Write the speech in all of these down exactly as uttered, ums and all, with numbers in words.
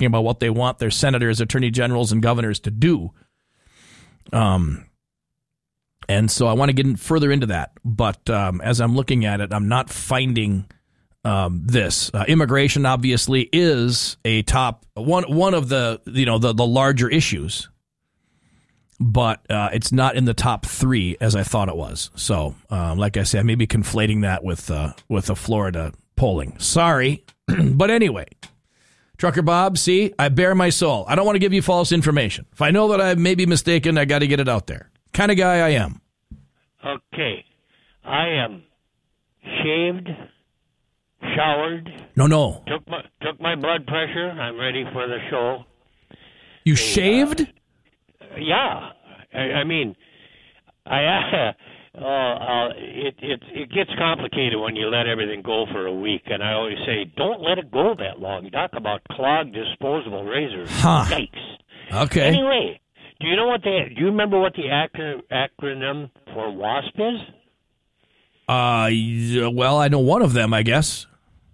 talking about what they want their senators, attorney generals, and governors to do. Um, and so I want to get in further into that. But um, as I'm looking at it, I'm not finding um, this. Uh, immigration, obviously, is a top one one of the you know the the larger issues. But uh, it's not in the top three as I thought it was. So, um, like I said, I may be conflating that with uh, with the Florida polling. Sorry. But anyway, Trucker Bob, see, I bare my soul. I don't want to give you false information. If I know that I may be mistaken, I got to get it out there. Kind of guy I am. Okay. I am shaved, showered. No, no. Took my, took my blood pressure. I'm ready for the show. You Hey, shaved? Uh, Yeah, I, I mean, I uh, uh, it it it gets complicated when you let everything go for a week, and I always say, don't let it go that long. Talk about clogged disposable razors. Huh. Yikes. Okay. Anyway, do you know what the do you remember what the acro- acronym for WASP is? Uh, yeah, well, I know one of them, I guess.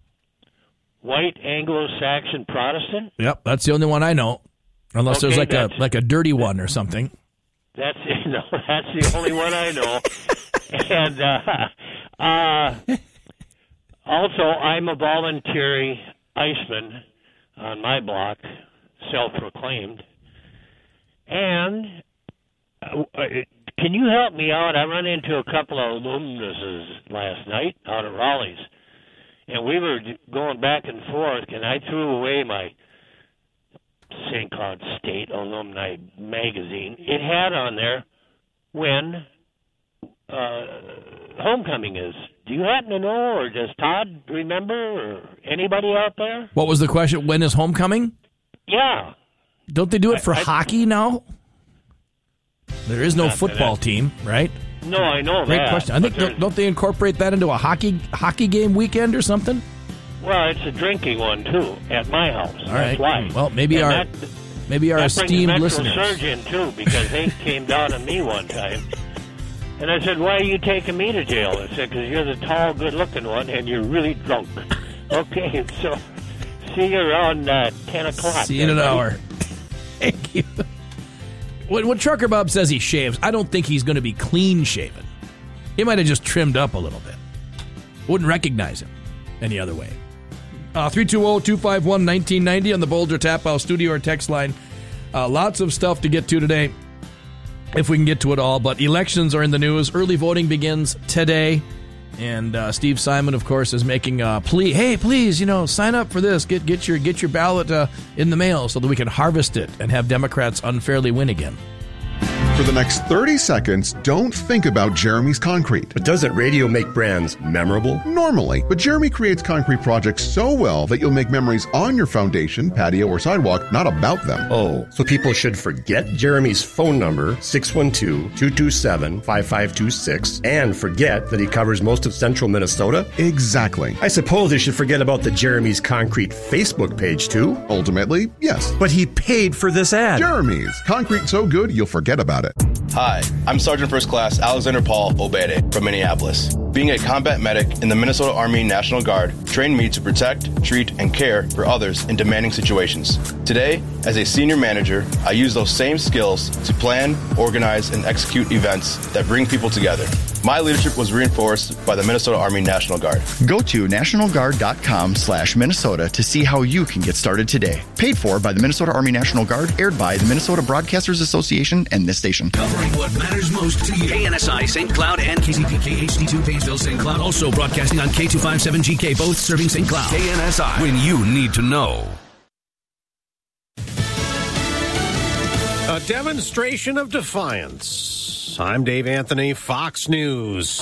White Anglo-Saxon Protestant. Yep, that's the only one I know. Unless Okay, there's like a that's- like a dirty one or something. That's no, that's the only one I know. And uh, uh, also, I'm a voluntary iceman on my block, self-proclaimed. And uh, can you help me out? I run into a couple of alumnuses last night out at Raleigh's, and we were going back and forth, and I threw away my Saint Cloud State Alumni Magazine. It had on there when uh, homecoming is. Do you happen to know, or does Todd remember, or anybody out there? What was the question? When is homecoming? Yeah. Don't they do it for I, I, hockey now? There is no Not football that. team, right? No, I know Great that. question. I think but don't, don't they incorporate that into a hockey hockey game weekend or something? Well, it's a drinking one too at my house. All That's right. why. Well, maybe And our that, maybe our that brings esteemed Metro listeners. Surge in too, because they came down on me one time, and I said, "Why are you taking me to jail?" I said, "Because you're the tall, good-looking one, and you're really drunk." Okay, so see you around uh, ten o'clock. See you in an everybody. hour. Thank you. When, when Trucker Bob says he shaves, I don't think he's going to be clean shaven. He might have just trimmed up a little bit. Wouldn't recognize him any other way. Uh, three two zero, two five one, one nine nine zero on the Boulder Tap House studio or text line. Uh, lots of stuff to get to today, if we can get to it all. But elections are in the news. Early voting begins today. And uh, Steve Simon, of course, is making a plea. Hey, please, you know, sign up for this. Get get your get your ballot uh, in the mail so that we can harvest it and have Democrats unfairly win again. For the next thirty seconds, don't think about Jeremy's Concrete. But doesn't radio make brands memorable? Normally, but Jeremy creates concrete projects so well that you'll make memories on your foundation, patio, or sidewalk, not about them. Oh, so people should forget Jeremy's phone number, six one two, two two seven, five five two six, and forget that he covers most of central Minnesota? Exactly. I suppose they should forget about the Jeremy's Concrete Facebook page, too? Ultimately, yes. But he paid for this ad. Jeremy's. Concrete so good, you'll forget about it. Hi, I'm Sergeant First Class Alexander Paul Obede from Minneapolis. Being a combat medic in the Minnesota Army National Guard trained me to protect, treat, and care for others in demanding situations. Today, as a senior manager, I use those same skills to plan, organize, and execute events that bring people together. My leadership was reinforced by the Minnesota Army National Guard. Go to nationalguard.com slash Minnesota to see how you can get started today. Paid for by the Minnesota Army National Guard, aired by the Minnesota Broadcasters Association and this station. Covering what matters most to you. K N S I Saint Cloud and K C P K H D two Painesville Saint Cloud. Also broadcasting on K two fifty-seven G K, both serving Saint Cloud. K N S I, when you need to know. A demonstration of defiance. I'm Dave Anthony, Fox News.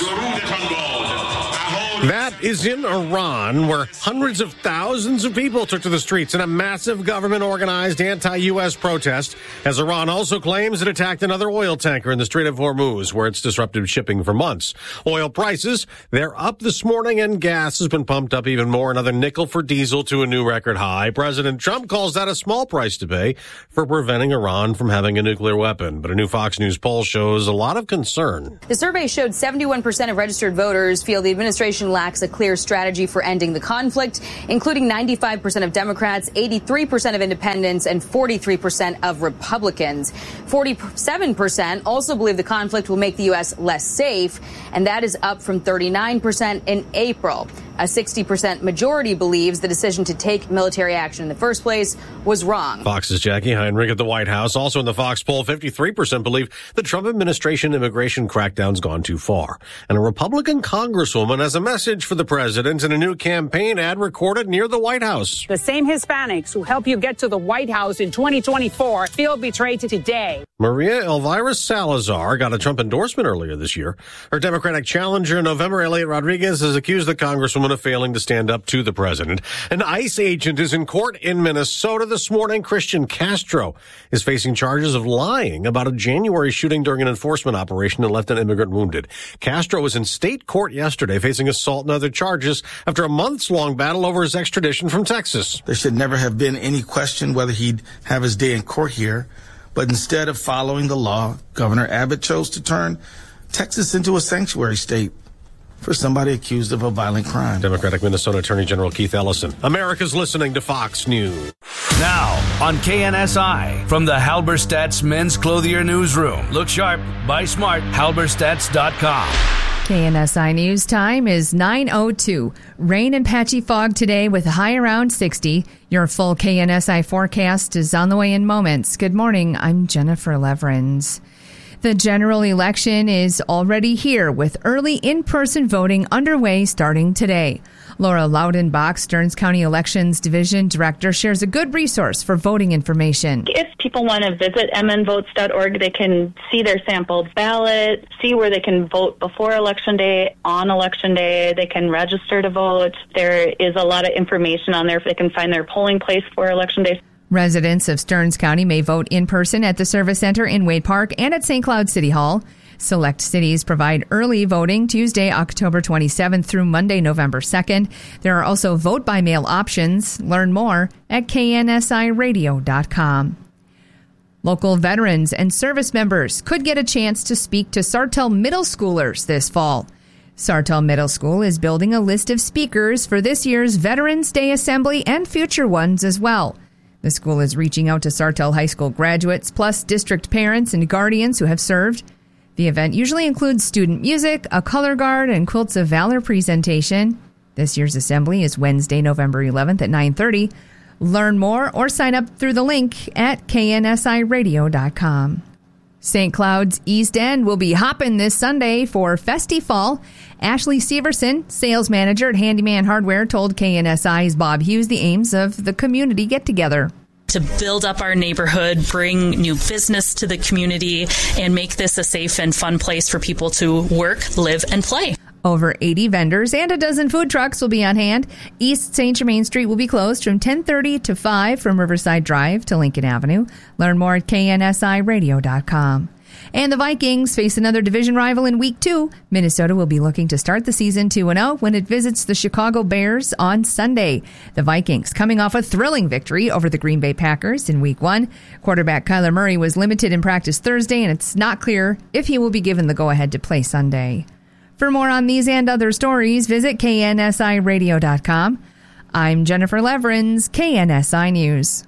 That is in Iran, where hundreds of thousands of people took to the streets in a massive government-organized anti-U S protest, as Iran also claims it attacked another oil tanker in the Strait of Hormuz, where it's disrupted shipping for months. Oil prices, they're up this morning, and gas has been pumped up even more, another nickel for diesel to a new record high. President Trump calls that a small price to pay for preventing Iran from having a nuclear weapon. But a new Fox News poll shows a lot of concern. The survey showed seventy-one percent of registered voters feel the administration lacks a a clear strategy for ending the conflict, including ninety-five percent of Democrats, eighty-three percent of independents, and forty-three percent of Republicans. forty-seven percent also believe the conflict will make the U S less safe, and that is up from thirty-nine percent in April. A sixty percent majority believes the decision to take military action in the first place was wrong. Fox's Jackie Heinrich at the White House. Also in the Fox poll, fifty-three percent believe the Trump administration immigration crackdown's gone too far. And a Republican congresswoman has a message for the president in a new campaign ad recorded near the White House. The same Hispanics who help you get to the White House in twenty twenty-four feel betrayed today. Maria Elvira Salazar got a Trump endorsement earlier this year. Her Democratic challenger in November, Elliot Rodriguez, has accused the congresswoman of failing to stand up to the president. An ICE agent is in court in Minnesota this morning. Christian Castro is facing charges of lying about a January shooting during an enforcement operation that left an immigrant wounded. Castro was in state court yesterday facing assault and other charges after a months-long battle over his extradition from Texas. There should never have been any question whether he'd have his day in court here. But instead of following the law, Governor Abbott chose to turn Texas into a sanctuary state for somebody accused of a violent crime. Democratic Minnesota Attorney General Keith Ellison. America's listening to Fox News. Now on K N S I from the Halberstadt's Men's Clothier Newsroom. Look sharp, buy smart, halberstadts dot com. K N S I News time is nine oh two. Rain and patchy fog today with a high around sixty. Your full K N S I forecast is on the way in moments. Good morning. I'm Jennifer Leverins. The general election is already here with early in-person voting underway starting today. Laura Loudenbach, Stearns County Elections Division Director, shares a good resource for voting information. If people want to visit m n votes dot org, they can see their sampled ballot, see where they can vote before Election Day, on Election Day. They can register to vote. There is a lot of information on there if they can find their polling place for Election Day. Residents of Stearns County may vote in person at the Service Center in Wade Park and at Saint Cloud City Hall. Select cities provide early voting Tuesday, October twenty-seventh through Monday, November second. There are also vote-by-mail options. Learn more at k n s i radio dot com. Local veterans and service members could get a chance to speak to Sartell Middle Schoolers this fall. Sartell Middle School is building a list of speakers for this year's Veterans Day Assembly and future ones as well. The school is reaching out to Sartell High School graduates, plus district parents and guardians who have served. The event usually includes student music, a color guard, and Quilts of Valor presentation. This year's assembly is Wednesday, November eleventh at nine thirty. Learn more or sign up through the link at k n s i radio dot com. Saint Cloud's East End will be hopping this Sunday for Festifall. Ashley Severson, sales manager at Handyman Hardware, told K N S I's Bob Hughes the aims of the community get-together. To build up our neighborhood, bring new business to the community, and make this a safe and fun place for people to work, live, and play. Over eighty vendors and a dozen food trucks will be on hand. East Saint Germain Street will be closed from ten thirty to five from Riverside Drive to Lincoln Avenue. Learn more at k n s i radio dot com. And the Vikings face another division rival in week two. Minnesota will be looking to start the season two and oh when it visits the Chicago Bears on Sunday. The Vikings coming off a thrilling victory over the Green Bay Packers in week one. Quarterback Kyler Murray was limited in practice Thursday, and it's not clear if he will be given the go-ahead to play Sunday. For more on these and other stories, visit k n s i radio dot com. I'm Jennifer Leverins, K N S I News.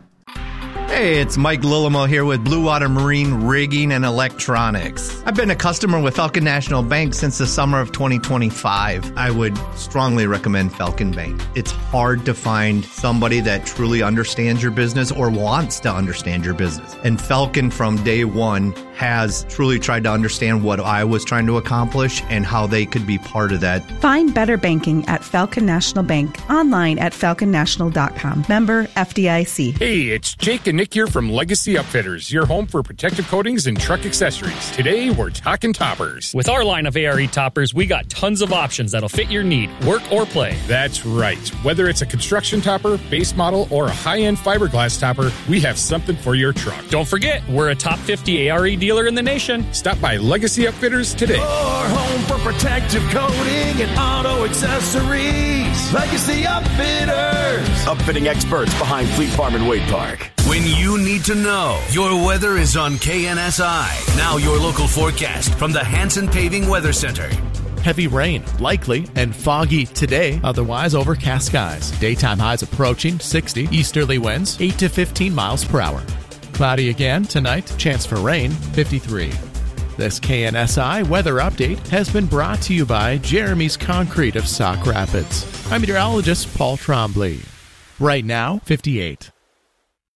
Hey, it's Mike Lillimo here with Blue Water Marine Rigging and Electronics. I've been a customer with Falcon National Bank since the summer of twenty twenty-five. I would strongly recommend Falcon Bank. It's hard to find somebody that truly understands your business or wants to understand your business. And Falcon from day one has truly tried to understand what I was trying to accomplish and how they could be part of that. Find better banking at Falcon National Bank, online at falcon national dot com. Member F D I C. Hey, it's Jake and Nick here from Legacy Upfitters, your home for protective coatings and truck accessories. Today, we're talking toppers. With our line of A R E toppers, we got tons of options that'll fit your need, work or play. That's right. Whether it's a construction topper, base model, or a high-end fiberglass topper, we have something for your truck. Don't forget, we're a top fifty A R E dealer in the nation. Stop by Legacy Upfitters today. Your home for protective coating and auto accessories. Legacy Upfitters. Upfitting experts behind Fleet Farm and Wade Park. When you need to know, your weather is on K N S I. Now your local forecast from the Hanson Paving Weather Center. heavy rain, likely and foggy today, otherwise overcast skies. Daytime highs approaching sixty, easterly winds eight to fifteen miles per hour. Cloudy again tonight, chance for rain fifty-three. This K N S I weather update has been brought to you by Jeremy's Concrete of Sauk Rapids. I'm meteorologist Paul Trombley. Right now, fifty-eight.